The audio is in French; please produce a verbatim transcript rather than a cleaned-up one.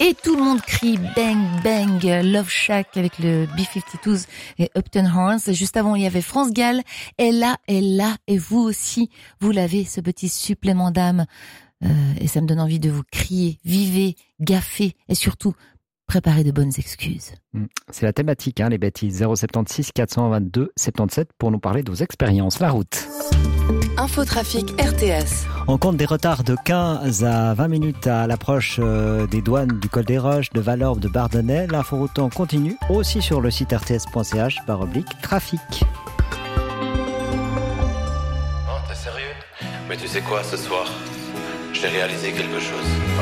Et tout le monde crie bang bang Love Shack avec le B cinquante-deux et Upton Horns. Juste avant, il y avait France Gall. Et là, et là, et vous aussi, vous l'avez, ce petit supplément d'âme. Euh, et ça me donne envie de vous crier, vivez, gaffez et surtout, préparez de bonnes excuses. C'est la thématique, hein, les bêtises. zéro soixante-seize quatre cent vingt-deux soixante-dix-sept pour nous parler de vos expériences. La route. Infotrafic R T S. On compte des retards de quinze à vingt minutes à l'approche des douanes du Col des Roches, de Valorbe, de Bardonnay. L'inforoute continue aussi sur le site r t s point c h barre oblique trafic. Oh, t'es sérieux? Mais tu sais quoi, ce soir, j'ai réalisé quelque chose.